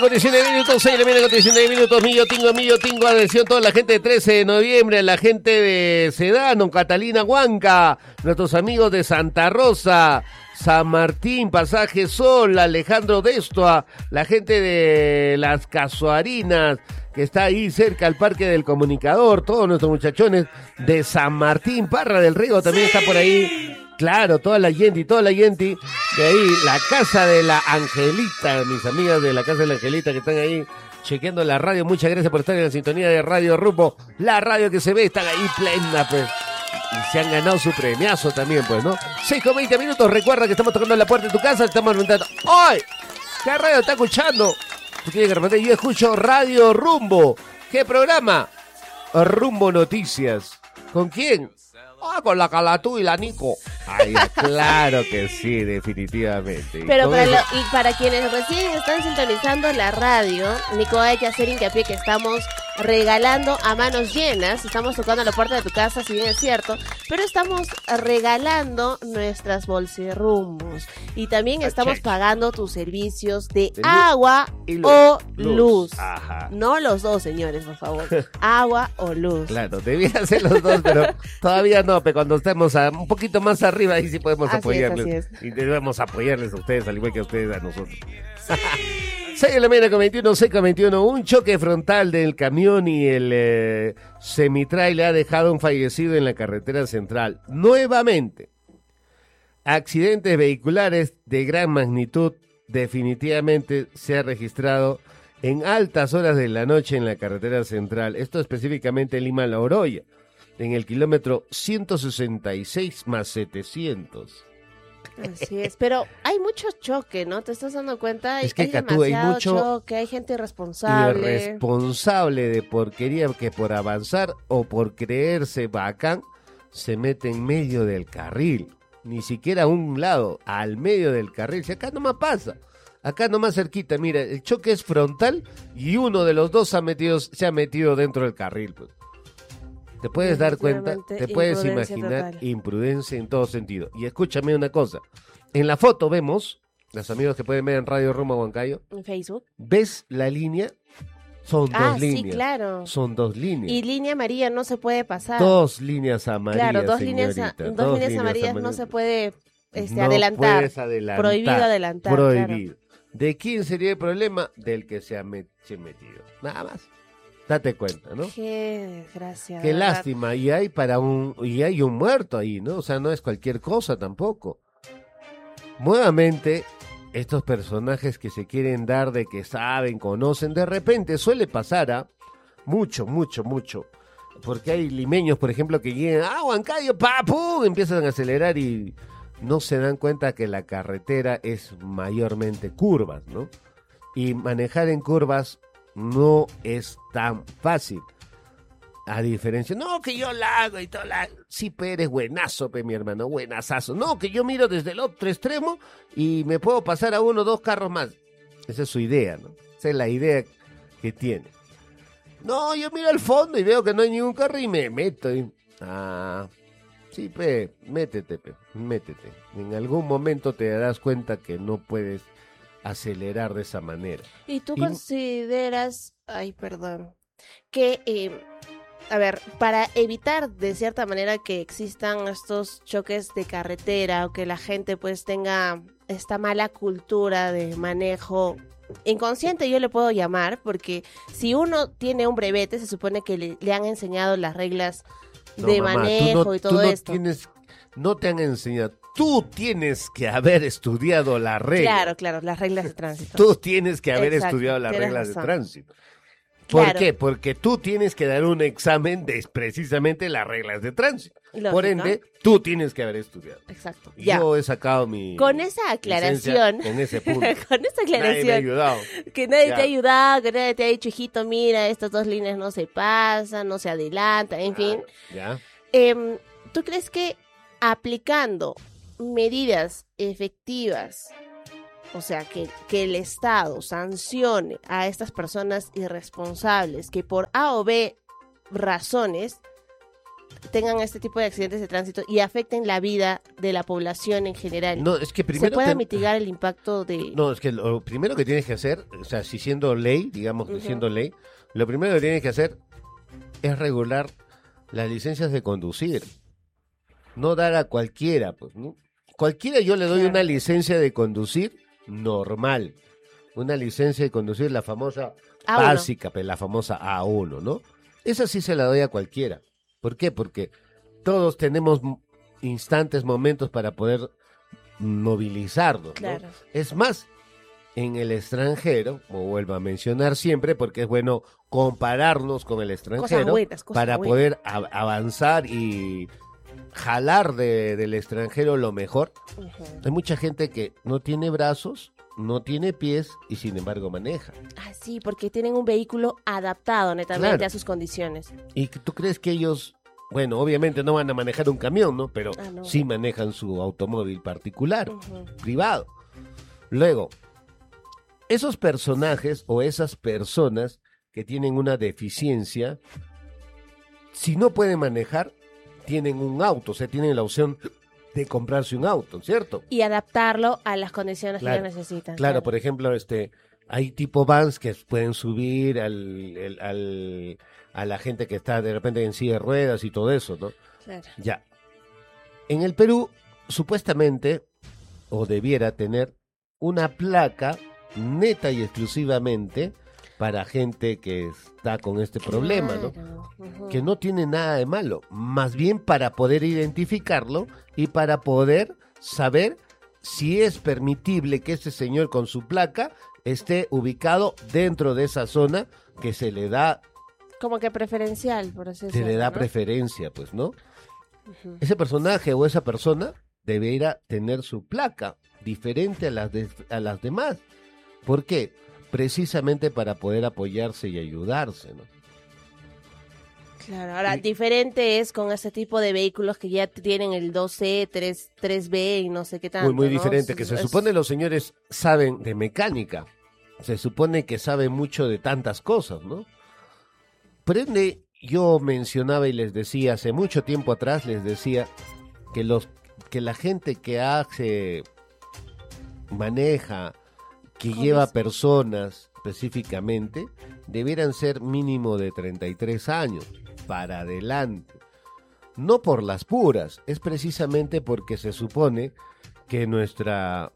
con 19 minutos, 6 de la mañana con 19 minutos, Millo Tingo, atención toda la gente de 13 de noviembre, la gente de Sedano, Catalina Huanca, nuestros amigos de Santa Rosa, San Martín, Pasaje Sol, Alejandro Destua, la gente de Las Casuarinas, que está ahí cerca al Parque del Comunicador, todos nuestros muchachones de San Martín, Parra del Río también está por ahí. Claro, toda la gente, de ahí, la casa de la Angelita, mis amigas de la casa de la Angelita que están ahí chequeando la radio, muchas gracias por estar en la sintonía de Radio Rumbo, la radio que se ve, están ahí plena, pues, y se han ganado su premiazo también, pues, ¿no? 6:20 minutos, recuerda que estamos tocando la puerta de tu casa, estamos preguntando, ¡ay! ¿Qué radio está escuchando? Tú tienes que responder, yo escucho Radio Rumbo, ¿qué programa? Rumbo Noticias, ¿con quién? Con la Calatú y la Nico. Ay, claro que sí, definitivamente. Pero para quienes recién están sintonizando la radio, Nico, hay que hacer hincapié que estamos regalando a manos llenas. Estamos tocando la puerta de tu casa, si bien es cierto, pero estamos regalando nuestras bolsirrumbos. Y también estamos pagando tus servicios de agua o luz. Ajá. No los dos, señores, por favor. Agua o luz. Claro, debían ser los dos, pero todavía no, pero cuando estemos un poquito más arriba, ahí sí podemos apoyarles. Así es. Y debemos apoyarles a ustedes, al igual que a ustedes a nosotros. 6 de la mañana con 21, 6:21, un choque frontal del camión y el semitrailer ha dejado un fallecido en la carretera central. Nuevamente, accidentes vehiculares de gran magnitud definitivamente se ha registrado en altas horas de la noche en la carretera central. Esto específicamente en Lima-La Oroya, en el kilómetro 166 más 700. Así es, pero hay mucho choque, ¿no? ¿Te estás dando cuenta? Es que, hay Catú, hay demasiado mucho choque, hay gente irresponsable. Irresponsable de porquería que por avanzar o por creerse bacán se mete en medio del carril. Ni siquiera a un lado, al medio del carril. Si acá nomás pasa, acá nomás cerquita, mira, el choque es frontal y uno de los dos se ha metido dentro del carril, pues. Te puedes dar cuenta, te puedes imaginar total. Imprudencia en todo sentido. Y escúchame una cosa, en la foto vemos, los amigos que pueden ver en Radio Rumbo Huancayo, en Facebook, ¿ves la línea? Son dos líneas. Sí, claro. Son dos líneas. Y línea amarilla no se puede pasar. Dos líneas amarillas, claro, dos líneas amarillas no se puede adelantar. Puedes adelantar. Prohibido adelantar. Prohibido. Claro. ¿De quién sería el problema? Del que se ha metido. Nada más. Date cuenta, ¿no? Qué desgracia. Qué lástima. Y hay un muerto ahí, ¿no? O sea, no es cualquier cosa tampoco. Nuevamente, estos personajes que se quieren dar de que saben, conocen, de repente suele pasar mucho. Porque hay limeños, por ejemplo, que llegan, Huancayo, ¡pum! Empiezan a acelerar y no se dan cuenta que la carretera es mayormente curvas, ¿no? Y manejar en curvas no es tan fácil. A diferencia, no, que yo la hago y todo sí, pero eres buenazo, mi hermano, buenazazo. No, que yo miro desde el otro extremo y me puedo pasar a 1 o 2 carros más. Esa es su idea, ¿no? Esa es la idea que tiene. No, yo miro al fondo y veo que no hay ningún carro y me meto. Sí, métete. En algún momento te darás cuenta que no puedes acelerar de esa manera. ¿Y tú consideras, que, para evitar de cierta manera que existan estos choques de carretera o que la gente pues tenga esta mala cultura de manejo inconsciente, yo le puedo llamar, porque si uno tiene un brevete se supone que le han enseñado las reglas de manejo y todo esto? No te han enseñado. Tú tienes que haber estudiado la regla. Claro, las reglas de tránsito. Tú tienes que haber estudiado las reglas de tránsito. ¿Por qué? Porque tú tienes que dar un examen de precisamente las reglas de tránsito. Lógico. Por ende, tú tienes que haber estudiado. Exacto. Yo he sacado mi con esa aclaración, con ese punto. Con esa aclaración. Nadie me ha ayudado. Que nadie te ha ayudado, que nadie te ha dicho, hijito, mira, estas dos líneas no se pasan, no se adelantan, en fin. Ya. ¿Tú crees que aplicando medidas efectivas, o sea, que el Estado sancione a estas personas irresponsables que por A o B razones tengan este tipo de accidentes de tránsito y afecten la vida de la población en general. No, es que primero se pueda mitigar el impacto de... No, es que lo primero que tienes que hacer, o sea, si siendo ley, digamos que siendo ley, lo primero que tienes que hacer es regular las licencias de conducir. No dar a cualquiera, pues, ¿no? Cualquiera yo le doy una licencia de conducir normal. Una licencia de conducir, la famosa A1. básica, pues, la famosa A1, ¿no? Esa sí se la doy a cualquiera. ¿Por qué? Porque todos tenemos instantes, momentos para poder movilizarnos, ¿no? Claro. Es más, en el extranjero, como vuelvo a mencionar siempre, porque es bueno compararnos con el extranjero Cosas para buenas. poder avanzar y jalar del extranjero lo mejor. Hay mucha gente que no tiene brazos, no tiene pies y sin embargo maneja. Ah, sí, porque tienen un vehículo adaptado netamente Claro. a sus condiciones. ¿Y tú crees que ellos, bueno, obviamente no van a manejar un camión, ¿no? Pero No. sí manejan su automóvil particular, Ujú. privado. Luego, esos personajes o esas personas que tienen una deficiencia, si no pueden manejar, tienen un auto, o sea, tienen la opción de comprarse un auto, ¿cierto? Y adaptarlo a las condiciones Claro, que ellos necesitan. Claro, por ejemplo, hay tipo vans que pueden subir a la gente que está de repente en silla de ruedas y todo eso, ¿no? Claro. Ya. En el Perú, supuestamente, o debiera tener una placa neta y exclusivamente para gente que está con este problema, ¿no? Claro. Ujú. Que no tiene nada de malo, más bien para poder identificarlo y para poder saber si es permitible que ese señor con su placa esté ubicado dentro de esa zona que se le da, Como que preferencial, por así decirlo, ¿no? preferencia, pues, ¿no? Ujú. Ese personaje o esa persona deberá tener su placa diferente a las demás. ¿Por qué? Precisamente para poder apoyarse y ayudarse, ¿no? Claro, ahora Y- diferente es con ese tipo de vehículos que ya tienen el 2C, 3B y no sé qué tanto, Muy ¿no? diferente, que se Es- supone los señores saben de mecánica, se supone que saben mucho de tantas cosas, ¿no? Por ende, yo mencionaba y les decía, hace mucho tiempo atrás les decía que la gente que maneja, que Hobbies. lleva personas específicamente, debieran ser mínimo de 33 años para adelante. No por las puras, es precisamente porque se supone que nuestra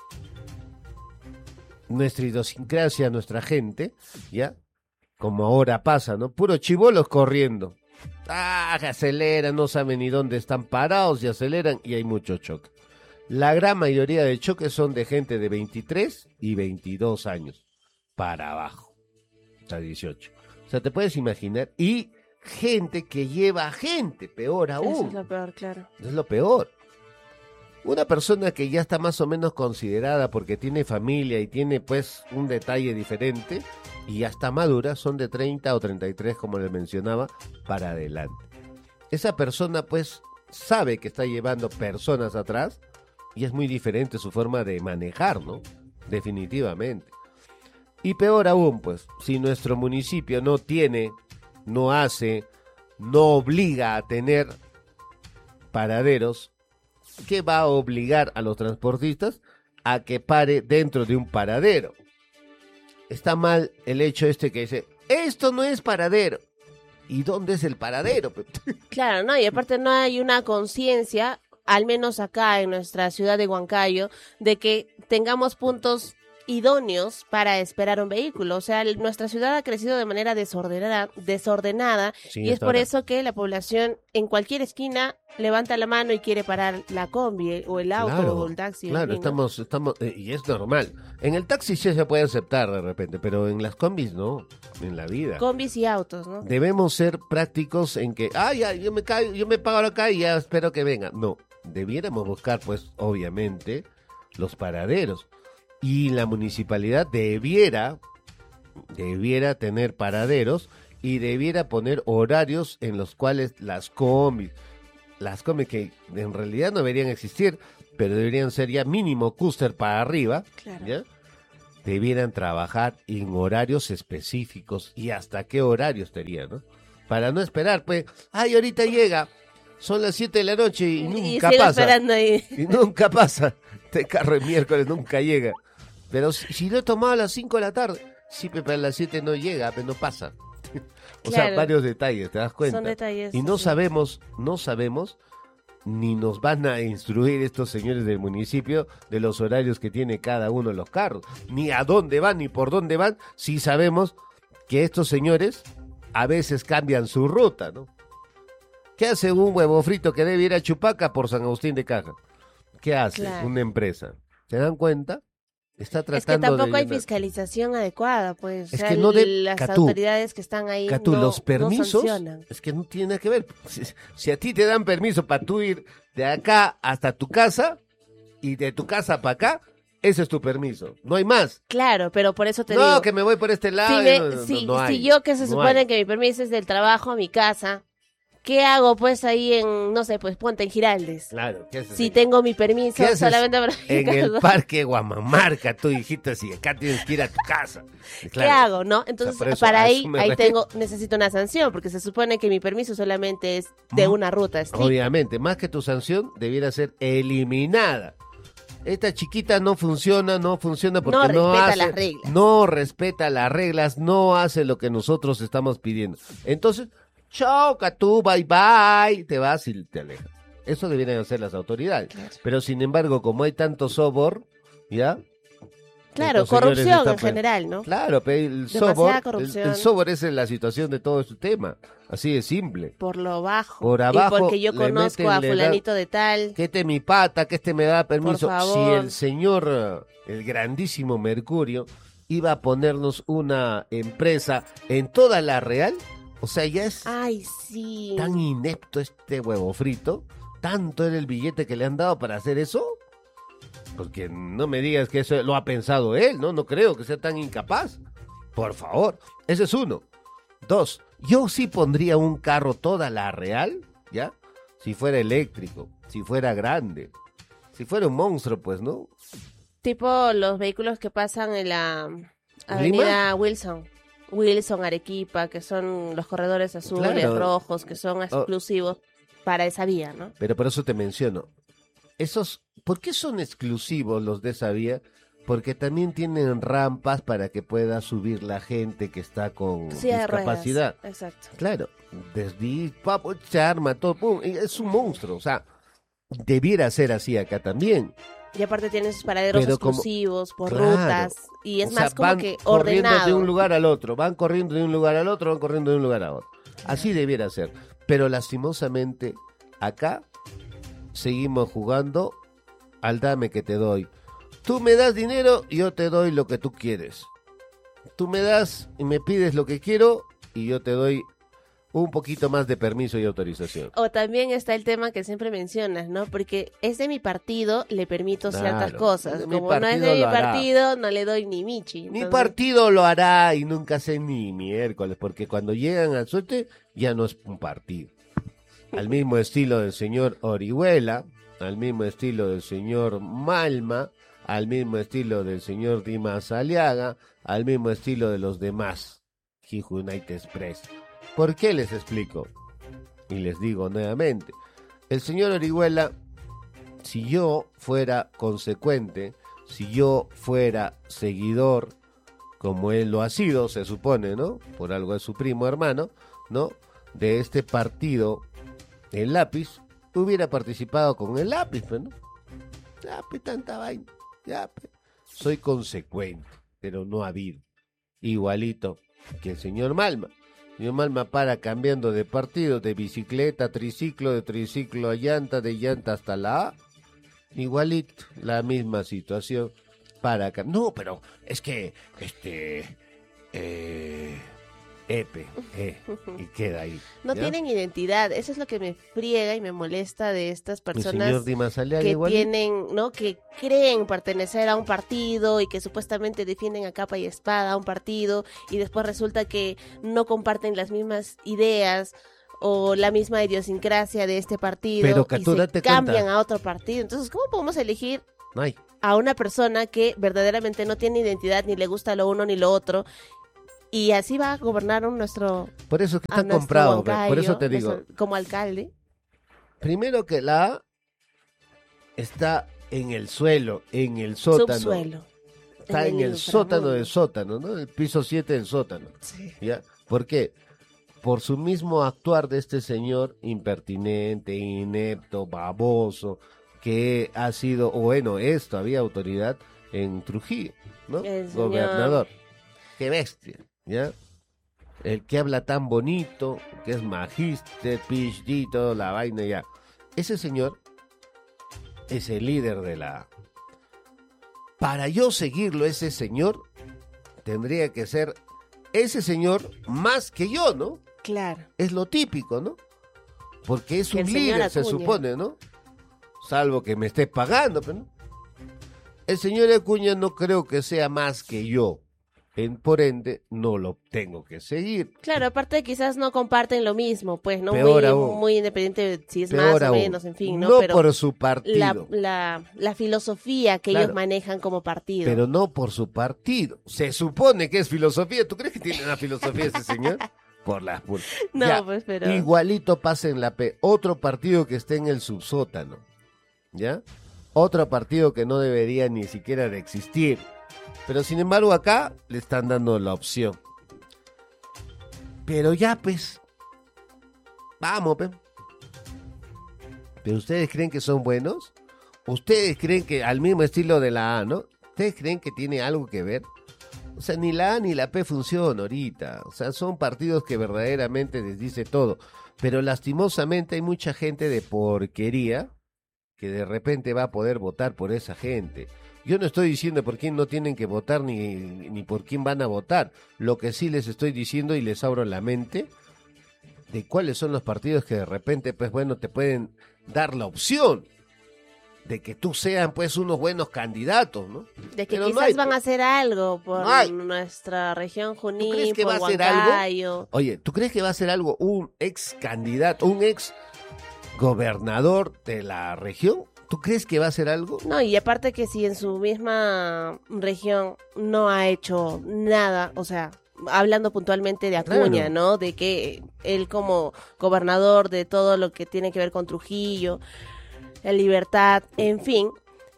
idiosincrasia, nuestra gente, ¿ya? Como ahora pasa, ¿no? Puros chibolos corriendo. Que aceleran, no saben ni dónde están parados y aceleran y hay mucho choque. La gran mayoría de choques son de gente de 23 y 22 años para abajo, hasta 18. O sea, te puedes imaginar. Y gente que lleva a gente, peor Eso aún. es lo peor, claro. Es lo peor. Una persona que ya está más o menos considerada porque tiene familia y tiene pues un detalle diferente y ya está madura, son de 30 o 33 como les mencionaba, para adelante. Esa persona pues sabe que está llevando personas atrás y es muy diferente su forma de manejar, ¿no? Definitivamente. Y peor aún pues, si nuestro municipio no tiene, no hace, no obliga a tener paraderos, ¿qué va a obligar a los transportistas a que pare dentro de un paradero? Está mal el hecho que dice, esto no es paradero. ¿Y dónde es el paradero? Claro, ¿no? Y aparte no hay una conciencia, al menos acá en nuestra ciudad de Huancayo, de que tengamos puntos idóneos para esperar un vehículo. O sea, nuestra ciudad ha crecido de manera desordenada Sí, y es hasta por ahora. eso que la población en cualquier esquina levanta la mano y quiere parar la combi o el auto Claro, o el taxi. en claro, fin, ¿no? estamos y es normal. En el taxi sí se puede aceptar de repente, pero en las combis no, en la vida. Combis y autos, ¿no? Debemos ser prácticos en que, ya, yo me pago acá y ya espero que venga. No, debiéramos buscar, pues, obviamente, los paraderos. Y la municipalidad debiera tener paraderos y debiera poner horarios en los cuales las combis que en realidad no deberían existir, pero deberían ser ya mínimo cúster para arriba, Claro. ¿ya? Debieran trabajar en horarios específicos y hasta qué horario estaría, ¿no? para no esperar, pues, ay, ahorita llega, son las 7 de la noche y nunca sigo pasa. esperando ahí. Y nunca pasa. Este carro el miércoles nunca llega. Pero si lo he tomado a las 5 de la tarde, sí, pero a las 7 no llega, pero no pasa. O sea, Claro. varios detalles, ¿te das cuenta? Son detalles. Y no sí. sabemos, ni nos van a instruir estos señores del municipio de los horarios que tiene cada uno de los carros, ni a dónde van, ni por dónde van, si sabemos que estos señores a veces cambian su ruta, ¿no? ¿Qué hace un huevo frito que debe ir a Chupaca por San Agustín de Caja? ¿Qué hace Claro. una empresa? ¿Se dan cuenta? Está Es que tratando tampoco hay llenar. fiscalización adecuada, pues. Es O sea, que no de- las Catú, autoridades que están ahí Catú, no, los permisos, no sancionan. es que no tiene nada que ver. Si a ti te dan permiso para tú ir de acá hasta tu casa y de tu casa para acá, ese es tu permiso. No hay más. Claro, pero por eso te No, digo. que me voy por este lado. No hay. Si yo que se No supone hay. que mi permiso es del trabajo a mi casa, ¿qué hago pues ahí en, no sé, pues ponte en Giraldes? Claro, ¿qué haces Si ahí? tengo mi permiso ¿Qué haces solamente para mi en el casa, parque Guamamarca, tú hijita, si acá tienes que ir a tu casa? ¿qué Claro. hago, no? Entonces, por eso, para a ahí, eso me ahí refiero. necesito una sanción, porque se supone que mi permiso solamente es de una ruta estricta. Obviamente, más que tu sanción, debiera ser eliminada. Esta chiquita no funciona porque No no respeta hace, las reglas. no respeta las reglas, no hace lo que nosotros estamos pidiendo. Entonces, chao, Catú, bye bye, te vas y te alejas. Eso deberían hacer las autoridades. Claro. Pero sin embargo, como hay tanto sobor, ¿ya? Claro, Estos señores corrupción están, en general, ¿no? Claro, pero el Demasiada sobor, corrupción. el sobor es la situación de todo este tema. Así de simple. Por lo bajo. Por abajo Y porque yo le conozco meten, a le dan- fulanito de tal. Que este mi pata, que este me da permiso. Por favor. Si el señor, el grandísimo Mercurio, iba a ponernos una empresa en toda la Real, o sea, ya es Ay, sí. tan inepto este huevo frito, tanto era el billete que le han dado para hacer eso, porque no me digas que eso lo ha pensado él, ¿no? No creo que sea tan incapaz. Por favor, ese es uno. Dos, yo sí pondría un carro toda la Real, ¿ya? Si fuera eléctrico, si fuera grande, si fuera un monstruo, pues, ¿no? Tipo los vehículos que pasan en la ¿Lima? avenida Wilson, Arequipa, que son los corredores azules, Claro. rojos, que son exclusivos para esa vía, ¿no? Pero por eso te menciono. ¿Por qué son exclusivos los de esa vía? Porque también tienen rampas para que pueda subir la gente que está con Silla de ruedas. discapacidad. Exacto. Claro, desde papo, se arma todo, pum, y es un monstruo, o sea, debiera ser así acá también. Y aparte tienen sus paraderos Pero como- exclusivos por Claro. rutas y es O sea, más como van que corriendo de ordenado. un lugar al otro, van corriendo de un lugar al otro, van corriendo de un lugar a otro. Así debiera ser. Pero lastimosamente, acá seguimos jugando al dame que te doy. Tú me das dinero, yo te doy lo que tú quieres. Tú me das y me pides lo que quiero y yo te doy un poquito más de permiso y autorización. O también está el tema que siempre mencionas, ¿no? Porque es de mi partido, le permito ciertas Claro, cosas. de mi Como no es partido de mi lo hará. partido, no le doy ni michi. Mi Entonces, partido lo hará y nunca sé ni miércoles, porque cuando llegan al suerte ya no es un partido. Al mismo estilo del señor Orihuela, al mismo estilo del señor Malma, al mismo estilo del señor Dimas Aliaga, al mismo estilo de los demás, United Express. ¿Por qué les explico? Y les digo nuevamente, el señor Orihuela, si yo fuera consecuente, si yo fuera seguidor, como él lo ha sido, se supone, ¿no? Por algo es su primo hermano, ¿no? De este partido, el lápiz, hubiera participado con el lápiz, pues, ¿no? Ya, pues, tanta vaina, ya, pues. Soy consecuente, pero no ha habido. Igualito que el señor Malma. El señor Malma para cambiando de partido, de bicicleta a triciclo, de triciclo a llanta, de llanta hasta la A. Igualito, la misma situación para acá. No, pero es que, y queda ahí. no ¿ya? tienen identidad. Eso es lo que me friega y me molesta de estas El personas señor Dimas Aliaga que igualito. tienen, ¿no? Que creen pertenecer a un partido y que supuestamente defienden a capa y espada a un partido y después resulta que no comparten las mismas ideas o la misma idiosincrasia de este partido Pero, y Catú, se date cambian cuenta. a otro partido. Entonces, ¿cómo podemos elegir No hay. a una persona que verdaderamente no tiene identidad, ni le gusta lo uno ni lo otro, Y así va a gobernar nuestro... Por eso es que a está nuestro comprado, Huancayo, por eso te digo. como alcalde. Primero que la A está en el suelo, en el sótano. Subsuelo. Está en el sótano del sótano, ¿no? El piso 7 del sótano. Sí. ¿Ya? ¿Por qué? Por su mismo actuar de este señor impertinente, inepto, baboso, que ha sido, o bueno, es todavía autoridad en Trujillo, ¿no? El señor. Gobernador. Qué bestia, ¿ya? El que habla tan bonito, que es magíster, PhD, toda la vaina ya. Ese señor es el líder de la... Para yo seguirlo, ese señor, tendría que ser ese señor más que yo, ¿no? Claro. Es lo típico, ¿no? Porque es Que un el señor líder, se Acuña. supone, ¿no? Salvo que me esté pagando, pero no. El señor Acuña no creo que sea más que yo. Por ende, no lo tengo que seguir. Claro, aparte quizás no comparten lo mismo, pues, ¿no? Peor Muy, aún. muy independiente si es Peor más o aún. menos, en fin, ¿no? No Pero por su partido, la filosofía que Claro. ellos manejan como partido. pero no por su partido. Se supone que es filosofía. ¿Tú crees que tiene una filosofía ese señor? Por las puras. No, Ya, pues, pero... Igualito pasa en la P. Otro partido que esté en el subsótano. ¿Ya? Otro partido que no debería ni siquiera de existir. Pero sin embargo acá le están dando la opción. Pero ya pues. Vamos, pues. ¿Pero ustedes creen que son buenos? ¿Ustedes creen que al mismo estilo de la A, no? ¿Ustedes creen que tiene algo que ver? O sea, ni la A ni la P funcionan ahorita. O sea, son partidos que verdaderamente les dice todo. Pero lastimosamente hay mucha gente de porquería que de repente va a poder votar por esa gente. Yo no estoy diciendo por quién no tienen que votar ni por quién van a votar. Lo que sí les estoy diciendo y les abro la mente de cuáles son los partidos que de repente, pues bueno, te pueden dar la opción de que tú sean pues unos buenos candidatos, ¿no? De que Pero no quizás hay, van a hacer algo por No hay. nuestra región Junín, crees que por va a hacer algo? Huancayo. Oye, ¿tú crees que va a ser algo un ex candidato, un ex gobernador de la región? ¿Tú crees que va a hacer algo? No, y aparte que si en su misma región no ha hecho nada, o sea, hablando puntualmente de Acuña, Claro. ¿no? De que él como gobernador de todo lo que tiene que ver con Trujillo, la libertad, en fin,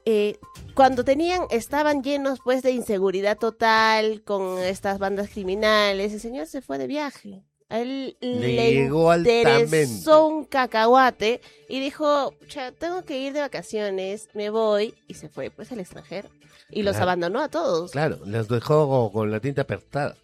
cuando estaban llenos pues de inseguridad total con estas bandas criminales, el señor se fue de viaje. A él Le llegó interesó altamente. un cacahuate y dijo, tengo que ir de vacaciones, me voy, y se fue pues al extranjero. Y los Claro. abandonó a todos. Claro, les dejó con la tinta apretada.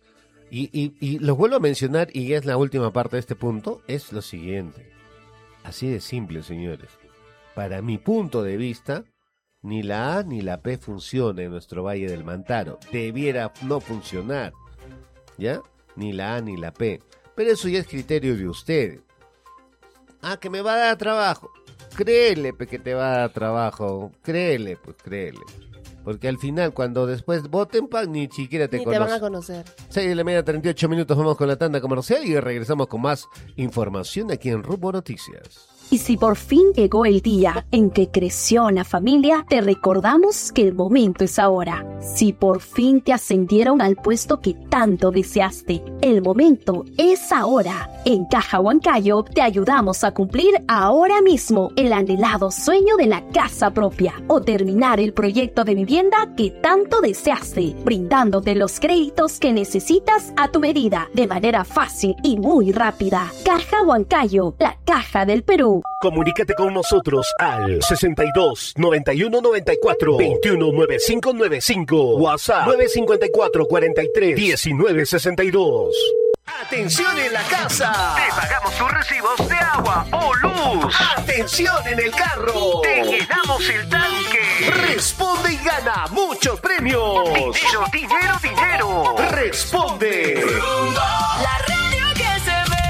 Y lo vuelvo a mencionar, y es la última parte de este punto, es lo siguiente. Así de simple, señores. Para mi punto de vista, ni la A ni la P funciona en nuestro Valle del Mantaro. Debiera no funcionar. ¿Ya? Ni la A ni la P. Pero eso ya es criterio de ustedes. Ah, que me va a dar trabajo. Créele, que te va a dar trabajo. Créele, pues créele. Porque al final, cuando después voten, ni siquiera te Ni te van a conocen. conocer. 6:38, vamos con la tanda comercial y regresamos con más información aquí en Rumbo Noticias. Y si por fin llegó el día en que creció la familia, te recordamos que el momento es ahora. Si por fin te ascendieron al puesto que tanto deseaste, el momento es ahora. En Caja Huancayo te ayudamos a cumplir ahora mismo el anhelado sueño de la casa propia o terminar el proyecto de vivienda que tanto deseaste, brindándote los créditos que necesitas a tu medida, de manera fácil y muy rápida. Caja Huancayo, la caja del Perú. Comunícate con nosotros al 62 91 94 21 95 95. WhatsApp 954 43 19 62. ¡Atención en la casa! Te pagamos tus recibos de agua o luz. ¡Atención en el carro! Te llenamos el tanque. Responde y gana muchos premios. Dinero, dinero, dinero. Responde. La radio que se ve.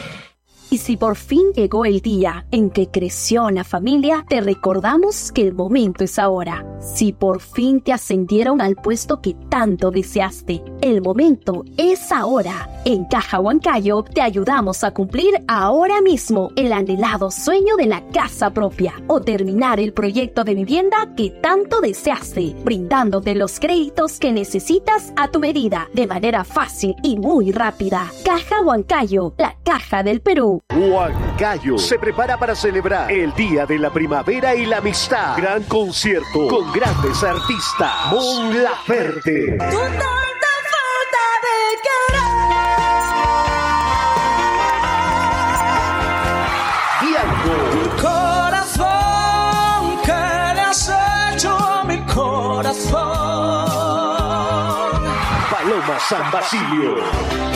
Y si por fin llegó el día en que creció la familia, te recordamos que el momento es ahora. Si por fin te ascendieron al puesto que tanto deseaste, el momento es ahora. En Caja Huancayo te ayudamos a cumplir ahora mismo el anhelado sueño de la casa propia o terminar el proyecto de vivienda que tanto deseaste, brindándote los créditos que necesitas a tu medida, de manera fácil y muy rápida. Caja Huancayo, la caja del Perú. Huancayo se prepara para celebrar el Día de la Primavera y la Amistad. Gran concierto con grandes artistas. Mon Laferte. Tu tanta falta de Diango. Corazón, ¿qué le has hecho a mi corazón? Paloma San Basilio.